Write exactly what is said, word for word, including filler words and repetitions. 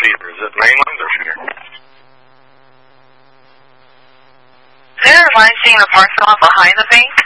fever? Is it mainland or here? Is there a line seeing the parcel behind the face?